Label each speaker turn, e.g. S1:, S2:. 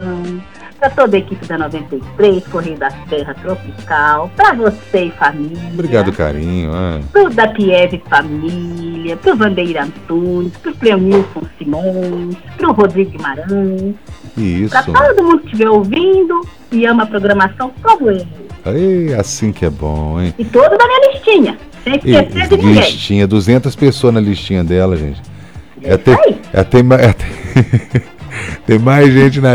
S1: para toda a equipe da 93, Correio da Serra Tropical, para você e família.
S2: Obrigado, carinho.
S1: Pro da Pieve Família, pro Vandeir Antunes, pro Cleonilson Simões, pro Rodrigo Guimarães.
S2: Isso.
S1: Para todo mundo que estiver ouvindo e ama a programação como ele.
S2: Aí, assim que é bom, hein?
S1: E todo da minha listinha, sem esquecer de ninguém.
S2: Listinha, 200 pessoas na listinha dela, gente.
S1: É isso aí.
S2: Tem mais gente na